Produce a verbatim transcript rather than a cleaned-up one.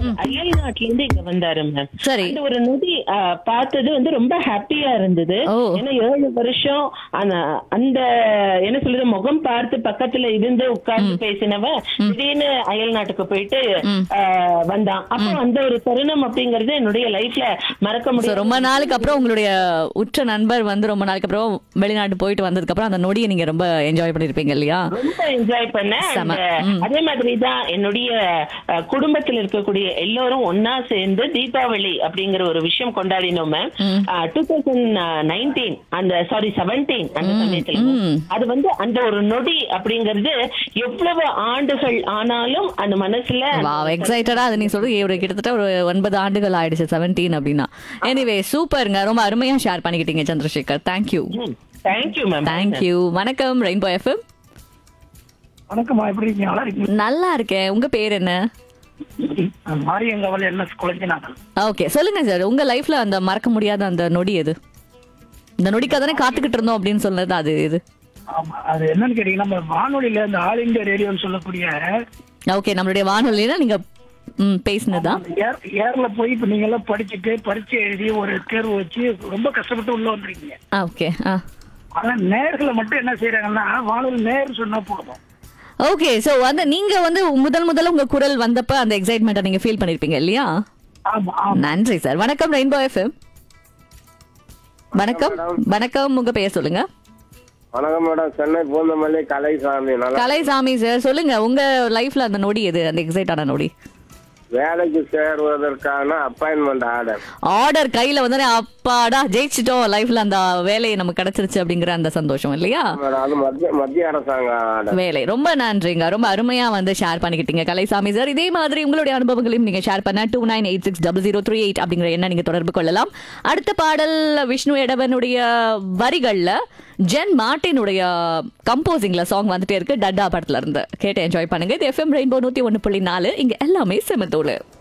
அயல் நாட்டுல இருந்து இங்க வந்தாரு மேம். சரி. அந்த ஒரு நொடி அஹ், பார்த்தது வந்து ரொம்ப ஹாப்பியா இருந்தது. ஓ. ஏன்னா ஏழு வருஷம் அந்த அந்த என்ன சொல்றது முகம் பார்த்து பக்கத்துல இருந்து உட்கார்ந்து பேசினவ திடீர்னு அயல் நாட்டுக்கு போயிட்டு அஹ், வந்தான். அப்ப அந்த ஒரு தருணம் அப்படிங்கறது என்னுடைய லைஃப்ல மறக்க So, முடியாது. ரொம்ப நாளுக்கு அப்புறம் உங்களுடைய உற்ற நண்பர் வந்து ரொம்ப நாளுக்கு அப்புறம் வெளிநாட்டு போயிட்டு வந்ததுக்கு அப்புறம் அந்த நொடியை நீங்க ரொம்ப என்ஜாய் பண்ணிருப்பீங்க இல்லையா? ரொம்ப என்ஜாய் பண்ணேன். செம. And, ம். அதே மாதிரிதான் என்னுடைய அஹ், குடும்பத்தில் இருக்கக்கூடிய எல்லோரும் ஒன்னா சேர்ந்து தீபாவளி அப்படிங்கிற ஒரு விஷயம் கொண்டாடினோம் மேம். டூ தௌசண்ட் நைன்டீன் அந்த சாரி செவன்டீன் அந்த சமயத்துல ம். அது வந்து அந்த ஒரு நொடி அப்படிங்கிறது எவ்வளவு ஆண்டுகள் ஆனாலும் அந்த மனசுல வாவ், எக்ஸைட்டடா அது நீ சொல்றது ஒரு கிட்டத்தட்ட ஒரு ஒன்பது ஆண்டுகள் ஆயிடுச்சு செவன்டீன் அப்படின்னா. எனிவே சூப்பருங்க, ரொம்ப அருமையா ஷேர் பண்ணிக்கிட்டீங்க Chandrasekhar. Thank you. Thank you ma'am. Thank you. வணக்கம் ரெயின்போ எஃப்எம். வணக்கம்மா, எப்படி இருக்கீங்க? நல்லா இருக்கீங்க? நல்லா இருக்கேன். உங்க பேர் என்ன? மாரியங்கவல் என்ன குழந்தைநாதன். ஓகே, சொல்லுங்க சார், உங்க லைஃப்ல அந்த மறக்க முடியாத அந்த நொடி எது? இந்த நொடிக்காக தானே காத்துக்கிட்டு இருந்தோம் அப்படின்னு சொன்னது அது எது? ஆமா, அது என்னன்னு கேட்டீங்கன்னா, நம்ம வானொலியில இந்த ஆல் இந்தியா ரேடியோன்னு சொல்லக்கூடிய ஓகே, நம்மளுடைய வானொலியில நீங்க ம் பேசினதா? ஏர் ஏர்ல போய் இப்ப நீங்க எல்லாம் படிச்சுட்டு பரீட்சை எழுதி ஒரு தேர்வு வச்சு ரொம்ப கஷ்டப்பட்டு உள்ள வந்துருக்கீங்க. ஓகே. ஆ ஆனா நேர்களை மட்டும் என்ன செய்யறாங்கன்னா, வானொலி நேர் சொன்னா போதும். ஓகே, சோ அந்த நீங்க வந்து முதல் முதல்ல உங்க குரல் வந்தப்ப அந்த எக்ஸைட்மெண்ட்டை நீங்க ஃபீல் பண்ணிருப்பீங்க இல்லையா? ஆமா ஆமா. நன்றி சார். வணக்கம் ரெயின்போ எஃப்எம். வணக்கம். வணக்கம், உங்க பெயர் சொல்லுங்க. வணக்கம் மேடம், சென்னை பூந்தமல்லி கலைசாமி. நல்லா கலைசாமி சார், சொல்லுங்க உங்க லைஃப்ல அந்த நொடி எது, அந்த எக்ஸைட்டான நொடி? வேலைக்கு சேருவதற்கான அப்பாயின்மெண்ட் ஆர்டர். ஆர்டர் கையில வந்து அப்பாடா ஜெயிச்சிட்டோம், லைஃப்ல அந்த வேலையை நமக்கு கிடைச்சிருச்சு அப்படிங்கிற அந்த சந்தோஷம் இல்லையா? மேடம், அது மத்திய மத்திய அரசாங்க ஆர்டர். வேலை. ரொம்ப நன்றிங்க, ரொம்ப அருமையா வந்து ஷேர் பண்ணிக்கிட்டீங்க கலைசாமி சார். இதே மாதிரி உங்களுடைய அனுபவங்களையும் நீங்க ஷேர் பண்ண two nine eight six double zero three eight அப்படிங்கிற எண்ணை நீங்க தொடர்பு கொள்ளலாம். அடுத்த பாடல் விஷ்ணு எடவனுடைய வரிகள்ல ஜென் மார்ட்டினுடைய கம்போசிங்ல சாங் வந்துட்டே இருக்கு, டட்டா படத்துல இருந்து. கேட்டு என்ஜாய் பண்ணுங்க. இது எஃப்எம் ரெயின்போ நூத்தி ஒன்னு புள்ளி நாலு. இங்க எல்லாமே செமத்தோடு.